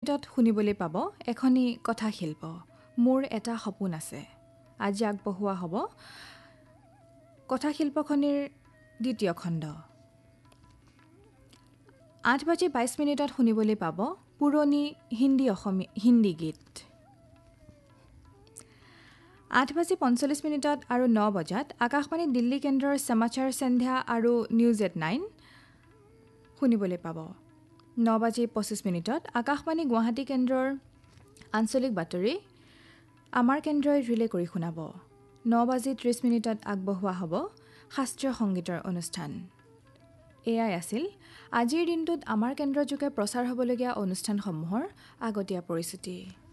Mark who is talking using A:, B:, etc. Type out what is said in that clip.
A: মিনিটত শুনিবলৈ পাব এখনি কথাশিল্প মোৰ এটা সপোন আছে। আজি আগবঢ়োৱা হ'ব কথাশিল্পখনিৰ দ্বিতীয় খণ্ড। 8:22 শুনিবলৈ পাব পুৰণি হিন্দী গীত। 8:45 আৰু 9 বজাত আকাশবাণী দিল্লী কেন্দ্ৰৰ সমাচাৰ সন্ধ্যা আৰু নিউজ এট 9 শুনিবলৈ পাব। 9:25 আকাশবাণী গুৱাহাটী কেন্দ্ৰৰ আঞ্চলিক বাতৰি আমাৰ কেন্দ্ৰই ৰিলে কৰি শুনাব। 9:30 আগবঢ়োৱা হ'ব শাস্ত্ৰীয় সংগীতৰ অনুষ্ঠান। এয়াই আছিল আজিৰ দিনটোত আমাৰ কেন্দ্ৰযোগে প্ৰচাৰ হ'বলগীয়া অনুষ্ঠানসমূহৰ আগতীয়া পৰিচিতি।